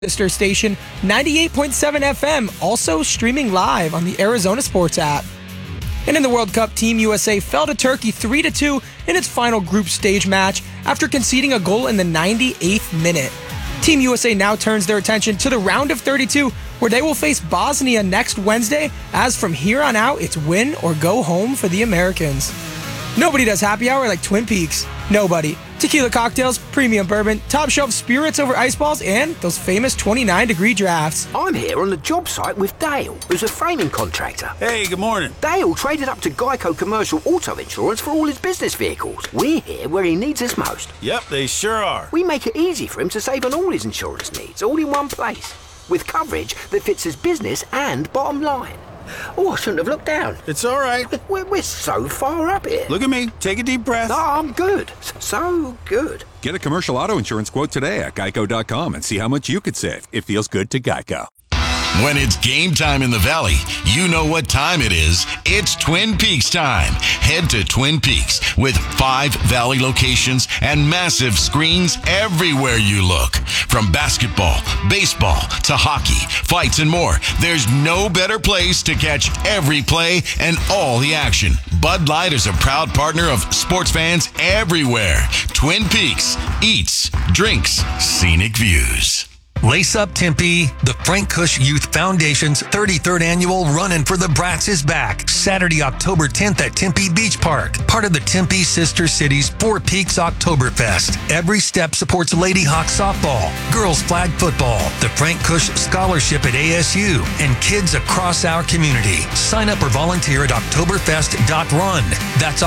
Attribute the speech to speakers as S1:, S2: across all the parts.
S1: sister station 98.7 FM, also streaming live on the Arizona Sports app. And in the World Cup, Team USA fell to Turkey 3-2 in its final group stage match after conceding a goal in the 98th minute. Team USA now turns their attention to the round of 32, where they will face Bosnia next Wednesday, as from here on out, it's win or go home for the Americans. Nobody does happy hour like Twin Peaks. Nobody. Tequila cocktails, premium bourbon, top shelf spirits over ice balls, and those famous 29-degree drafts.
S2: I'm here on the job site with Dale, who's a framing contractor.
S3: Hey, good morning.
S2: Dale traded up to Geico Commercial Auto Insurance for all his business vehicles. We're here where he needs us most.
S3: Yep, they sure are.
S2: We make it easy for him to save on all his insurance needs, all in one place, with coverage that fits his business and bottom line. Oh, I shouldn't have looked down.
S3: It's all right.
S2: We're so far up here.
S3: Look at me. Take a deep breath.
S2: No, I'm good. So good.
S4: Get a commercial auto insurance quote today at geico.com and see how much you could save. It feels good to Geico.
S5: When it's game time in the Valley, you know what time it is. It's Twin Peaks time. Head to Twin Peaks with 5 Valley locations and massive screens everywhere you look. From basketball, baseball, to hockey, fights, and more, there's no better place to catch every play and all the action. Bud Light is a proud partner of sports fans everywhere. Twin Peaks, eats, drinks, scenic views.
S6: Lace Up Tempe, the Frank Cush Youth Foundation's 33rd annual Runnin' for the Brats is back. Saturday, October 10th at Tempe Beach Park, part of the Tempe Sister Cities Four Peaks Oktoberfest. Every step supports Lady Hawk softball, girls flag football, the Frank Cush Scholarship at ASU, and kids across our community. Sign up or volunteer at Oktoberfest.run. That's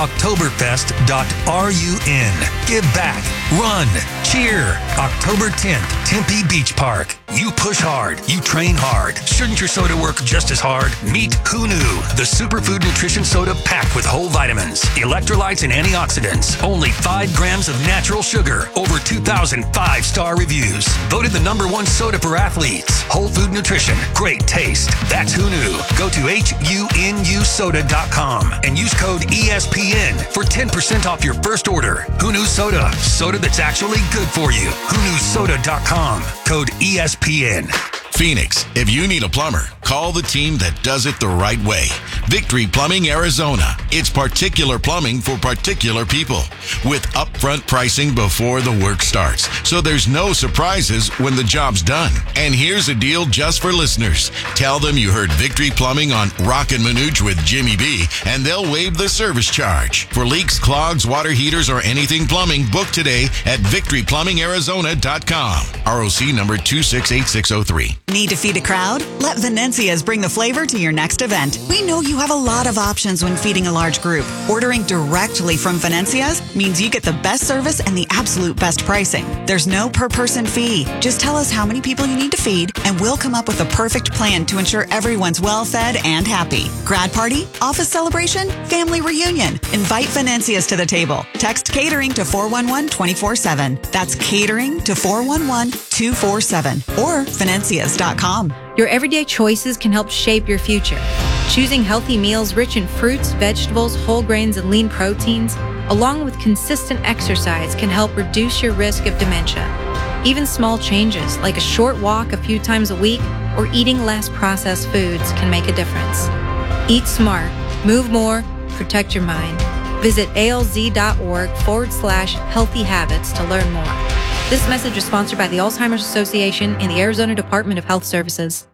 S6: Oktoberfest.run. Give back, run, cheer. October 10th, Tempe Beach Park. You push hard. You train hard. Shouldn't your soda work just as hard? Meet Who Knew, the superfood nutrition soda packed with whole vitamins, electrolytes, and antioxidants. Only 5 grams of natural sugar. Over 2,000 5-star reviews. Voted the #1 soda for athletes. Whole food nutrition. Great taste. That's Who Knew. Go to HUNUsoda.com and use code ESPN for 10% off your first order. Who Knew Soda. Soda that's actually good for you. WhoKnewSoda.com. Code ESPN.
S5: Phoenix, if you need a plumber, call the team that does it the right way. Victory Plumbing Arizona. It's particular plumbing for particular people, with upfront pricing before the work starts, so there's no surprises when the job's done. And here's a deal just for listeners. Tell them you heard Victory Plumbing on Rockin' Manooch with Jimmy B, and they'll waive the service charge. For leaks, clogs, water heaters, or anything plumbing, book today at victoryplumbingarizona.com. ROC number 268603.
S7: Need to feed a crowd? Let Venencia's bring the flavor to your next event. We know you have a lot of options when feeding a large group. Ordering directly from Venencia's means you get the best service and the absolute best pricing. There's no per-person fee. Just tell us how many people you need to feed, and we'll come up with a perfect plan to ensure everyone's well-fed and happy. Grad party? Office celebration? Family reunion? Invite Venencia's to the table. Text catering to 411-24/7. That's catering to 411-247 or Venencia's.com.
S8: Your everyday choices can help shape your future. Choosing healthy meals rich in fruits, vegetables, whole grains, and lean proteins, along with consistent exercise, can help reduce your risk of dementia. Even small changes, like a short walk a few times a week or eating less processed foods, can make a difference. Eat smart, move more, protect your mind. Visit alz.org/healthy habits to learn more. This message is sponsored by the Alzheimer's Association and the Arizona Department of Health Services.